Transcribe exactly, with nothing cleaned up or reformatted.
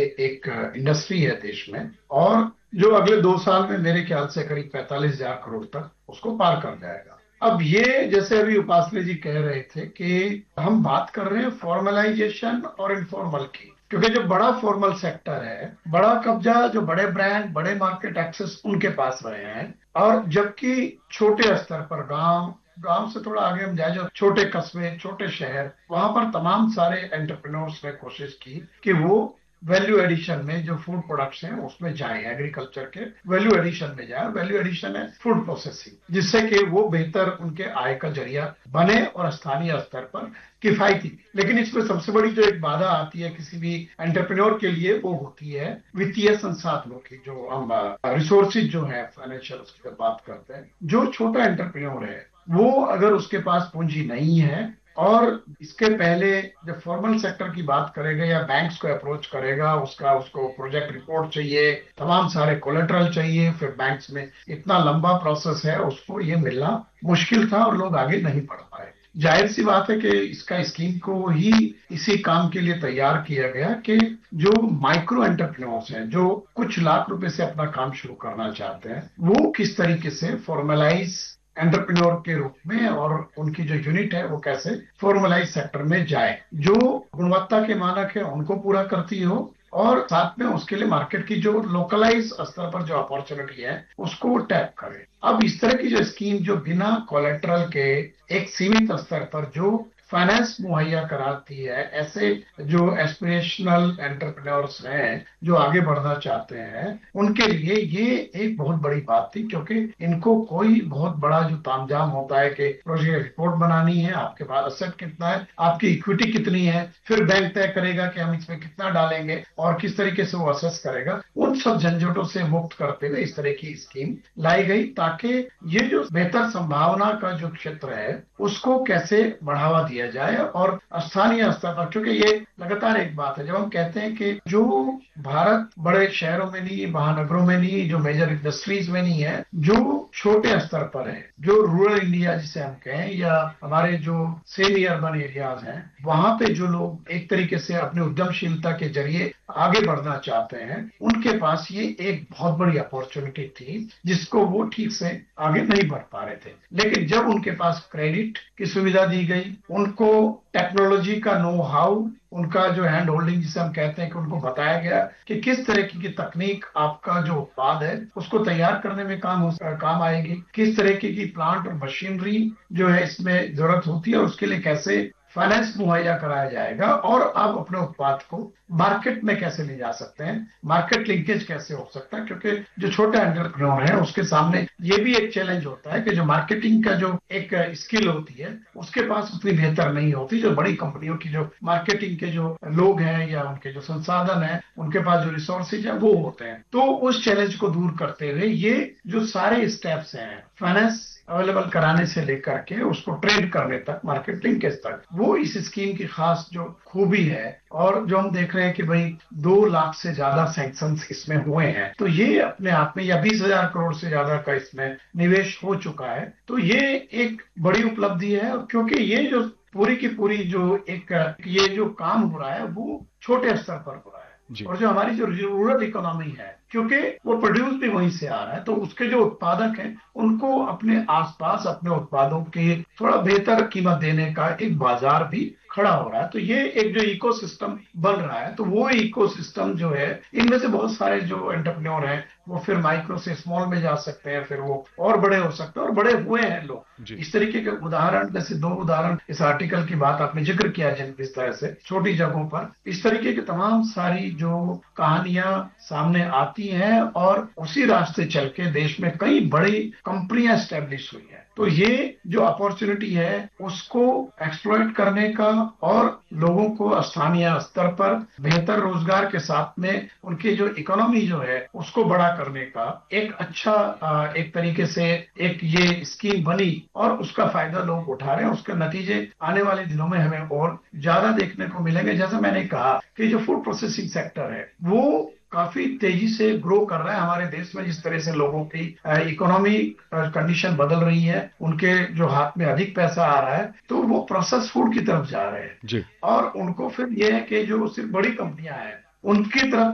एक इंडस्ट्री है देश में, और जो अगले दो साल में मेरे ख्याल से करीब पैंतालीस हजार करोड़ तक उसको पार कर जाएगा। अब ये जैसे अभी उपासने जी कह रहे थे कि हम बात कर रहे हैं फॉर्मलाइजेशन और इनफॉर्मल की, क्योंकि जो बड़ा फॉर्मल सेक्टर है, बड़ा कब्जा जो बड़े ब्रांड, बड़े मार्केट एक्सेस उनके पास रहे हैं, और जबकि छोटे स्तर पर गांव गांव से थोड़ा आगे हम जाए, जो छोटे कस्बे, छोटे शहर, वहां पर तमाम सारे एंटरप्रेन्योर्स ने कोशिश की कि वो वैल्यू एडिशन में, जो फूड प्रोडक्ट्स हैं उसमें जाए, एग्रीकल्चर के वैल्यू एडिशन में जाए। वैल्यू एडिशन है फूड प्रोसेसिंग, जिससे कि वो बेहतर उनके आय का जरिया बने और स्थानीय स्तर पर किफायती। लेकिन इसमें सबसे बड़ी जो एक बाधा आती है किसी भी एंटरप्रेन्योर के लिए, वो होती है वित्तीय संसाधनों की। जो हम रिसोर्सेज जो है फाइनेंशियल, उसकी बात करते हैं, जो छोटा एंटरप्रेन्योर है वो अगर उसके पास पूंजी नहीं है, और इसके पहले जब फॉर्मल सेक्टर की बात करेगा या बैंक्स को अप्रोच करेगा, उसका उसको प्रोजेक्ट रिपोर्ट चाहिए, तमाम सारे कोलेटरल चाहिए, फिर बैंक्स में इतना लंबा प्रोसेस है, उसको ये मिलना मुश्किल था और लोग आगे नहीं बढ़ पाए। जाहिर सी बात है कि इसका स्कीम को ही इसी काम के लिए तैयार किया गया कि जो माइक्रो एंटरप्रेन्योर्स हैं, जो कुछ लाख रुपए से अपना काम शुरू करना चाहते हैं, वो किस तरीके से फॉर्मलाइज एंटरप्रेन्योर के रूप में, और उनकी जो यूनिट है वो कैसे फॉर्मलाइज सेक्टर में जाए, जो गुणवत्ता के मानक है उनको पूरा करती हो, और साथ में उसके लिए मार्केट की जो लोकलाइज स्तर पर जो अपॉर्चुनिटी है उसको टैप करे। अब इस तरह की जो स्कीम जो बिना कोलेटरल के एक सीमित स्तर पर जो फाइनेंस मुहैया कराती है, ऐसे जो एस्पिरेशनल एंटरप्रेन्योर्स हैं जो आगे बढ़ना चाहते हैं, उनके लिए ये एक बहुत बड़ी बात थी। क्योंकि इनको कोई बहुत बड़ा जो तामझाम होता है कि प्रोजेक्ट रिपोर्ट बनानी है, आपके पास असेट कितना है, आपकी इक्विटी कितनी है, फिर बैंक तय करेगा कि हम इसमें कितना डालेंगे और किस तरीके से वो असेस करेगा, उन सब झंझटों से मुक्त करते हुए इस तरह की स्कीम लाई गई, ताकि ये जो बेहतर संभावना का जो क्षेत्र है उसको कैसे बढ़ावा दिया दिया जाए, और स्थानीय स्तर पर। क्योंकि ये लगातार एक बात है, जब हम कहते हैं कि जो भारत बड़े शहरों में नहीं, महानगरों में नहीं, जो मेजर इंडस्ट्रीज में नहीं है, जो छोटे स्तर पर है, जो रूरल इंडिया जिसे हम कहें, या हमारे जो सेमी अर्बन एरियाज हैं, वहां पे जो लोग एक तरीके से अपने उद्यमशीलता के जरिए आगे बढ़ना चाहते हैं, उनके पास ये एक बहुत बड़ी अपॉर्चुनिटी थी जिसको वो ठीक से आगे नहीं बढ़ पा रहे थे। लेकिन जब उनके पास क्रेडिट की सुविधा दी गई, उनको टेक्नोलॉजी का नो हाउ, उनका जो हैंड होल्डिंग जिसे हम कहते हैं, कि उनको बताया गया कि किस तरह की, की तकनीक आपका जो उत्पाद है उसको तैयार करने में काम हो, काम आएगी, किस तरह की, की प्लांट और मशीनरी जो है इसमें जरूरत होती है, उसके लिए कैसे फाइनेंस मुहैया कराया जाएगा, और आप अपने उत्पाद को मार्केट में कैसे ले जा सकते हैं, मार्केट लिंकेज कैसे हो सकता है। क्योंकि जो छोटा एंटरप्रेन्योर है उसके सामने ये भी एक चैलेंज होता है कि जो मार्केटिंग का जो एक स्किल होती है उसके पास उतनी बेहतर नहीं होती, जो बड़ी कंपनियों की जो मार्केटिंग के जो लोग हैं या उनके जो संसाधन है, उनके पास जो रिसोर्सेज है वो होते हैं। तो उस चैलेंज को दूर करते हुए ये जो सारे स्टेप्स हैं, फाइनेंस अवेलेबल कराने से लेकर के उसको ट्रेड करने तक, मार्केटिंग के तक, वो इस स्कीम की खास जो खूबी है। और जो हम देख रहे हैं कि भाई दो लाख से ज्यादा सैंक्शंस इसमें हुए हैं, तो ये अपने आप में, या बीस हजार करोड़ से ज्यादा का इसमें निवेश हो चुका है, तो ये एक बड़ी उपलब्धि है। क्योंकि ये जो पूरी की पूरी जो एक ये जो काम हो रहा है वो छोटे स्तर पर हो रहा है, और जो हमारी जो रूरल इकोनॉमी है, क्योंकि वो प्रोड्यूस भी वहीं से आ रहा है, तो उसके जो उत्पादक हैं उनको अपने आसपास अपने उत्पादों के थोड़ा बेहतर कीमत देने का एक बाजार भी खड़ा हो रहा है। तो ये एक जो इकोसिस्टम बन रहा है, तो वो इकोसिस्टम जो है, इनमें से बहुत सारे जो एंटरप्रेन्योर हैं वो फिर माइक्रो से स्मॉल में जा सकते हैं, फिर वो और बड़े हो सकते हैं, और बड़े हुए हैं लोग। इस तरीके के उदाहरण, जैसे दो उदाहरण इस आर्टिकल की बात आपने जिक्र किया, जिन इस तरह से छोटी जगहों पर इस तरीके की तमाम सारी जो कहानियां सामने आती हैं, और उसी रास्ते चल के देश में कई बड़ी कंपनियां स्टैब्लिश हुई हैं। तो ये जो अपॉर्चुनिटी है उसको एक्सप्लॉइट करने का, और लोगों को स्थानीय स्तर पर बेहतर रोजगार के साथ में उनकी जो इकोनॉमी जो है उसको बड़ा करने का एक अच्छा एक तरीके से एक ये स्कीम बनी, और उसका फायदा लोग उठा रहे हैं। उसके नतीजे आने वाले दिनों में हमें और ज्यादा देखने को मिलेंगे। जैसा मैंने कहा कि जो फूड प्रोसेसिंग सेक्टर है वो काफी तेजी से ग्रो कर रहा है हमारे देश में। जिस तरह से लोगों की इकोनॉमी कंडीशन बदल रही है, उनके जो हाथ में अधिक पैसा आ रहा है, तो वो प्रोसेस फूड की तरफ जा रहे हैं, और उनको फिर ये है कि जो सिर्फ बड़ी कंपनियां हैं उनकी तरफ